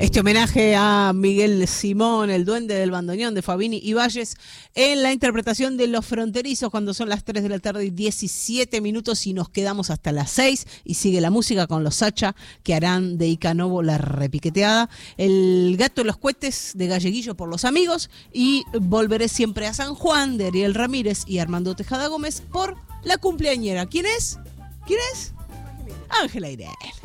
Este homenaje a Miguel Simón, el duende del bandoneón de Fabini y Valles, en la interpretación de Los Fronterizos, cuando son las 3 de la tarde y 17 minutos y nos quedamos hasta las 6 y sigue la música con los Sacha, que harán de Icanovo la repiqueteada, El gato de los cohetes de Galleguillo por los amigos y Volveré siempre a San Juan de Ariel Ramírez y Armando Tejada Gómez por la cumpleañera. ¿Quién es? ¿Quién es? Ángela Irene.